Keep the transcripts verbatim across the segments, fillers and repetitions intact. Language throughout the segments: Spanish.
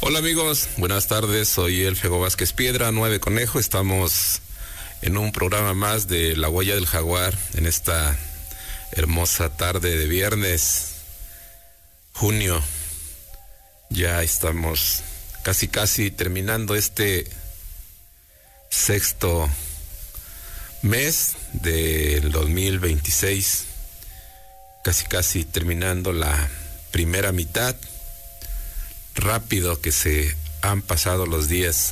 Hola amigos, buenas tardes, soy el Fego Vázquez Piedra, Nueve Conejo. Estamos en un programa más de La Huella del Jaguar en esta hermosa tarde de viernes, junio. Ya estamos casi casi terminando este sexto mes del dos mil veintiséis, casi casi terminando la primera mitad. Rápido que se han pasado los días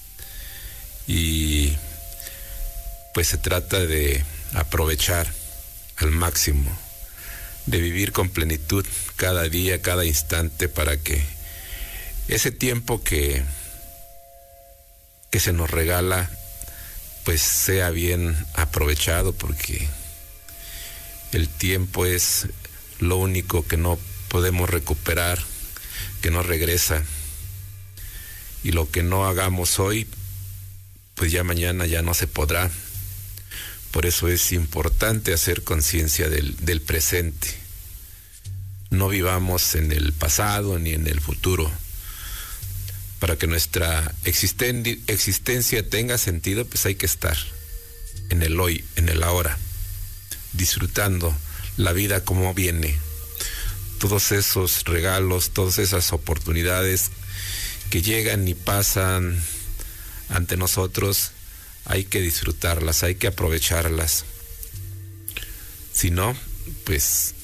y pues se trata de aprovechar al máximo, de vivir con plenitud cada día, cada instante, para que ese tiempo que que se nos regala pues sea bien aprovechado, porque el tiempo es lo único que no podemos recuperar, que no regresa, y lo que no hagamos hoy pues ya mañana ya no se podrá. Por eso es importante hacer conciencia del, del presente. No vivamos en el pasado ni en el futuro. Para que nuestra existen, existencia tenga sentido, pues hay que estar en el hoy, en el ahora, disfrutando la vida como viene. Todos esos regalos, todas esas oportunidades que llegan y pasan ante nosotros, hay que disfrutarlas, hay que aprovecharlas. Si no, pues